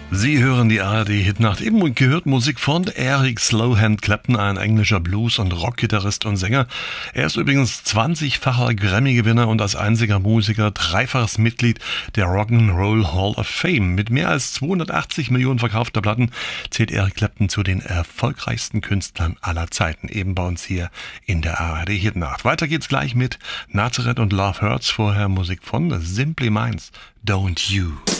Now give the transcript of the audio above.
Sie hören die ARD-Hitnacht. Eben gehört Musik von Eric Slowhand Clapton, ein englischer Blues- und Rockgitarrist und Sänger. Er ist übrigens 20-facher Grammy-Gewinner und als einziger Musiker dreifaches Mitglied der Rock'n'Roll Hall of Fame. Mit mehr als 280 Millionen verkaufter Platten zählt Eric Clapton zu den erfolgreichsten Künstlern aller Zeiten. Eben bei uns hier in der ARD-Hitnacht. Weiter geht's gleich mit Nazareth und Love Hurts. Vorher Musik von Simply Minds, Don't You.